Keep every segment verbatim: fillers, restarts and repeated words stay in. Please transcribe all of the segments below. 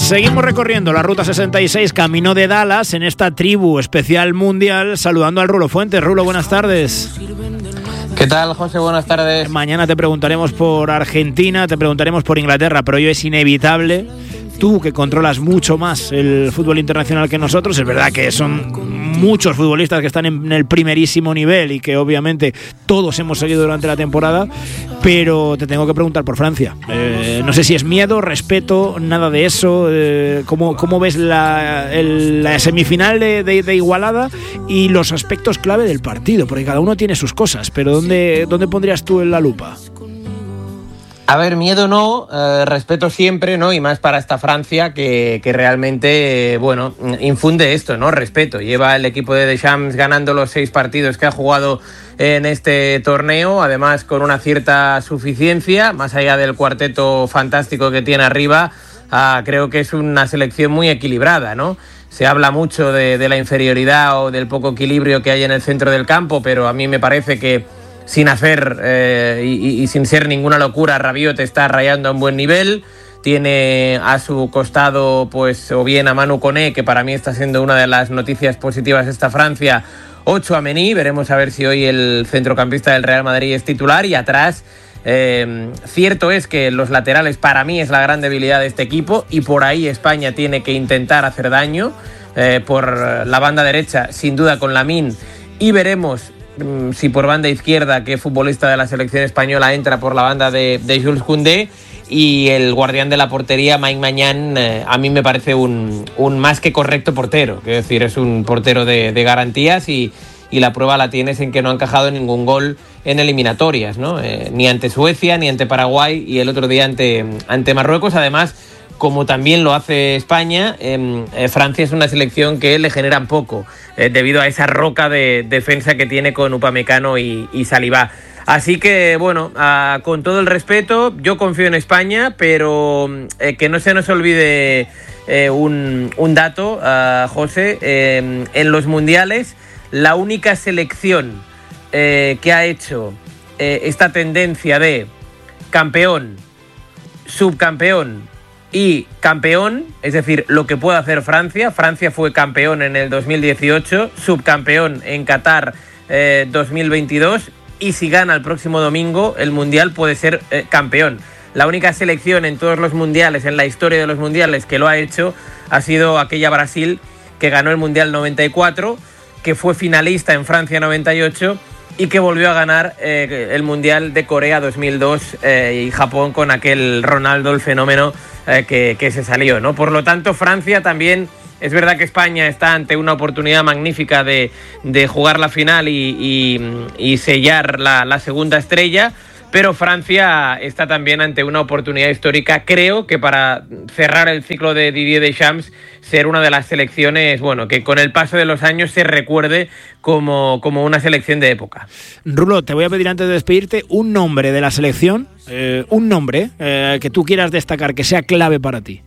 Seguimos recorriendo la Ruta sesenta y seis camino de Dallas en esta tribu especial mundial, saludando al Rulo Fuentes. Rulo, buenas tardes. ¿Qué tal, José? Buenas tardes. Mañana te preguntaremos por Argentina, te preguntaremos por Inglaterra, pero hoy es inevitable. Tú, que controlas mucho más el fútbol internacional que nosotros, es verdad que son muchos futbolistas que están en el primerísimo nivel y que obviamente todos hemos seguido durante la temporada, pero te tengo que preguntar por Francia. Eh, no sé si es miedo, respeto, nada de eso. Eh, ¿cómo, ¿Cómo ves la, el, la semifinal de, de, de igualada y los aspectos clave del partido? Porque cada uno tiene sus cosas, pero ¿dónde, dónde pondrías tú en la lupa? A ver, miedo no, eh, respeto siempre, ¿no? Y más para esta Francia que, que realmente, eh, bueno, infunde esto, ¿no? Respeto. Lleva el equipo de Deschamps ganando los seis partidos que ha jugado en este torneo, además con una cierta suficiencia, más allá del cuarteto fantástico que tiene arriba. Ah, creo que es una selección muy equilibrada, ¿no? Se habla mucho de, de la inferioridad o del poco equilibrio que hay en el centro del campo, pero a mí me parece que sin hacer eh, y, y sin ser ninguna locura, Rabiot está rayando a un buen nivel. Tiene a su costado, pues, o bien a Manu Koné, que para mí está siendo una de las noticias positivas de esta Francia, ocho a Mení. Veremos a ver si hoy el centrocampista del Real Madrid es titular. Y atrás, eh, cierto es que los laterales para mí es la gran debilidad de este equipo, y por ahí España tiene que intentar hacer daño. Eh, por la banda derecha, sin duda con Lamine, y veremos si por banda izquierda qué futbolista de la selección española entra por la banda de, de Jules Koundé. Y el guardián de la portería, Mike Maignan, eh, a mí me parece un, un más que correcto portero. Quiero decir, es un portero de, de garantías, y, y la prueba la tienes en que no ha encajado ningún gol en eliminatorias, ¿no? Eh, ni ante Suecia, ni ante Paraguay, y el otro día ante, ante Marruecos. Además, como también lo hace España, eh, eh, Francia es una selección que le generan poco, eh, debido a esa roca de defensa que tiene con Upamecano y, y Saliba. Así que, bueno, uh, con todo el respeto, yo confío en España, pero eh, que no se nos olvide eh, un, un dato, uh, José. Eh, en los mundiales, la única selección eh, que ha hecho eh, esta tendencia de campeón, subcampeón y campeón, es decir, lo que puede hacer Francia. Francia fue campeón en el dos mil dieciocho, subcampeón en Qatar eh, dos mil veintidós, y si gana el próximo domingo el Mundial puede ser eh, campeón. La única selección en todos los mundiales, en la historia de los mundiales, que lo ha hecho ha sido aquella Brasil que ganó el Mundial noventa y cuatro, que fue finalista en Francia noventa y ocho y que volvió a ganar eh, el Mundial de Corea dos mil dos eh, y Japón con aquel Ronaldo, el fenómeno eh, que, que se salió, ¿no? Por lo tanto, Francia también, es verdad que España está ante una oportunidad magnífica de, de jugar la final y, y, y sellar la, la segunda estrella, pero Francia está también ante una oportunidad histórica, creo que para cerrar el ciclo de Didier Deschamps, ser una de las selecciones, bueno, que con el paso de los años se recuerde como, como una selección de época. Rulo, te voy a pedir antes de despedirte un nombre de la selección, eh, un nombre eh, que tú quieras destacar, que sea clave para ti.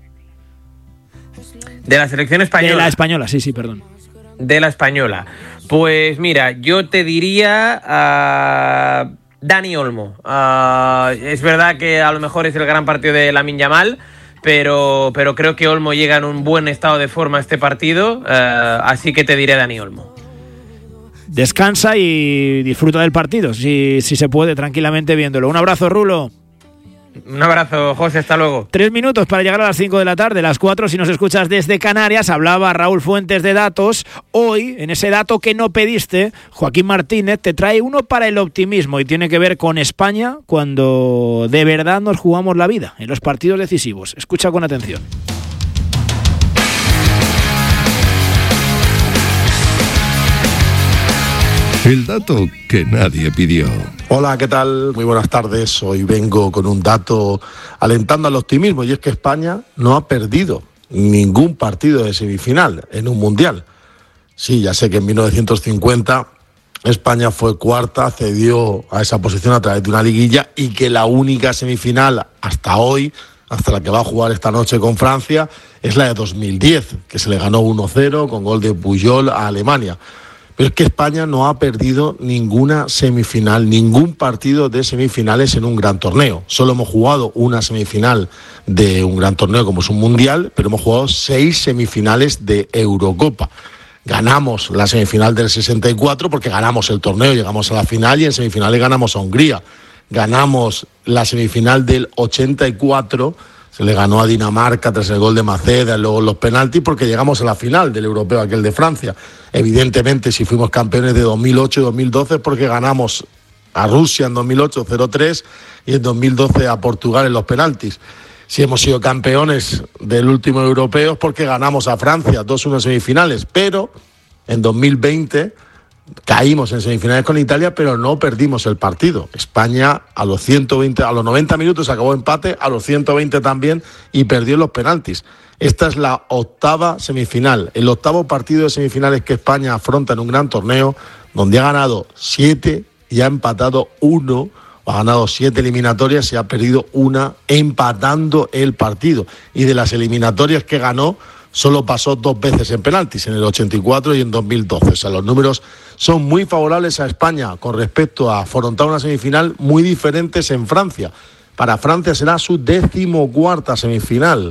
¿De la selección española? De la española, sí, sí, perdón. De la española. Pues mira, yo te diría a uh, Dani Olmo. Uh, es verdad que a lo mejor es el gran partido de Lamine Yamal, pero, pero creo que Olmo llega en un buen estado de forma a este partido, uh, así que te diré Dani Olmo. Descansa y disfruta del partido, si, si se puede, tranquilamente viéndolo. Un abrazo, Rulo. Un abrazo, José, hasta luego. Tres minutos para llegar a las cinco de la tarde, las cuatro si nos escuchas desde Canarias. Hablaba Raúl Fuentes de datos. Hoy, en ese dato que no pediste, Joaquín Martínez te trae uno para el optimismo y tiene que ver con España cuando de verdad nos jugamos la vida en los partidos decisivos. Escucha con atención. El dato que nadie pidió. Hola, ¿qué tal? Muy buenas tardes. Hoy vengo con un dato alentando al optimismo, y es que España no ha perdido ningún partido de semifinal en un mundial. Sí, ya sé que en mil novecientos cincuenta España fue cuarta, cedió a esa posición a través de una liguilla, y que la única semifinal hasta hoy, hasta la que va a jugar esta noche con Francia, es la de dos mil diez, que se le ganó uno cero con gol de Puyol a Alemania. Pero es que España no ha perdido ninguna semifinal, ningún partido de semifinales en un gran torneo. Solo hemos jugado una semifinal de un gran torneo como es un mundial, pero hemos jugado seis semifinales de Eurocopa. Ganamos la semifinal del sesenta y cuatro porque ganamos el torneo, llegamos a la final y en semifinales ganamos a Hungría. Ganamos la semifinal del ochenta y cuatro, se le ganó a Dinamarca tras el gol de Maceda, luego los penaltis, porque llegamos a la final del europeo, aquel de Francia. Evidentemente, si fuimos campeones de dos mil ocho y dos mil doce, porque ganamos a Rusia en dos mil ocho cero tres y en dos mil doce a Portugal en los penaltis. Si hemos sido campeones del último europeo es porque ganamos a Francia dos uno semifinales, pero en dos mil veinte caímos en semifinales con Italia, pero no perdimos el partido. España a los ciento veinte, a los noventa minutos acabó empate, a los ciento veinte también, y perdió los penaltis. Esta es la octava semifinal, el octavo partido de semifinales que España afronta en un gran torneo, donde ha ganado siete y ha empatado uno, ha ganado siete eliminatorias y ha perdido una empatando el partido. Y de las eliminatorias que ganó, solo pasó dos veces en penaltis, en el ochenta y cuatro y en dos mil doce. O sea, los números son muy favorables a España con respecto a afrontar una semifinal, muy diferentes en Francia. Para Francia será su decimocuarta semifinal.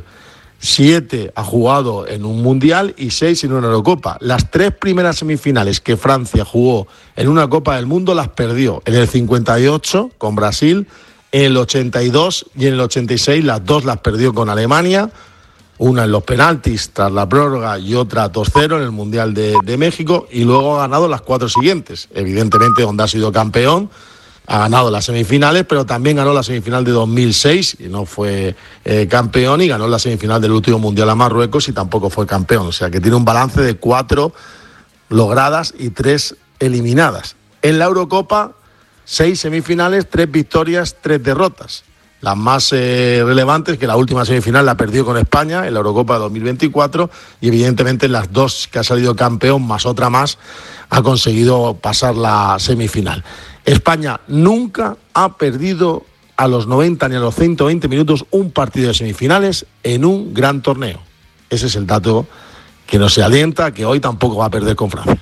Siete ha jugado en un mundial y seis en una Eurocopa. Las tres primeras semifinales que Francia jugó en una Copa del Mundo las perdió. En el cincuenta y ocho con Brasil, en el ochenta y dos y en el ochenta y seis las dos las perdió con Alemania. Una en los penaltis tras la prórroga y otra dos cero en el Mundial de, de México, y luego ha ganado las cuatro siguientes. Evidentemente, donde ha sido campeón, ha ganado las semifinales, pero también ganó la semifinal de dos mil seis y no fue eh, campeón, y ganó la semifinal del último Mundial a Marruecos y tampoco fue campeón. O sea que tiene un balance de cuatro logradas y tres eliminadas. En la Eurocopa, seis semifinales, tres victorias, tres derrotas. Las más eh, relevantes, que la última semifinal la perdió con España en la Eurocopa dos mil veinticuatro, y evidentemente en las dos que ha salido campeón, más otra más, ha conseguido pasar la semifinal. España nunca ha perdido a los noventa ni a los ciento veinte minutos un partido de semifinales en un gran torneo. Ese es el dato que nos alienta, que hoy tampoco va a perder con Francia.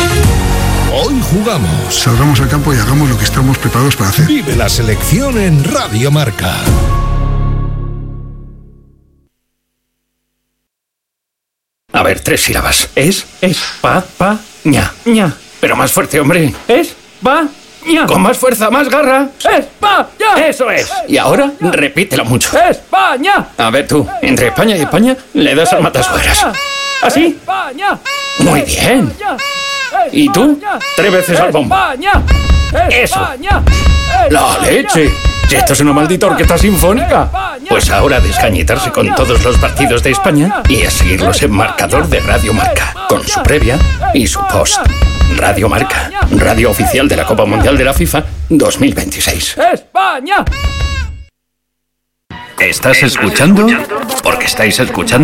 Hoy jugamos. Salgamos al campo y hagamos lo que estamos preparados para hacer. Vive la selección en Radio Marca. A ver, tres sílabas. Es, es, pa, pa, ña, ña. Pero más fuerte, hombre. Es, pa, ña. Con más fuerza, más garra. España. Eso es. Y ahora, repítelo mucho. España. A ver tú, entre España y España, le das al matasuegras. ¿Así? Muy bien. ¿Y tú? Tres veces al bombo. ¡Eso! ¡La leche! Si esto es una maldita orquesta sinfónica. Pues ahora a descañitarse con todos los partidos de España y a seguirlos en marcador de Radio Marca, con su previa y su post. Radio Marca, radio oficial de la Copa Mundial de la FIFA dos mil veintiséis. ¡España! ¿Estás escuchando? Porque estáis escuchando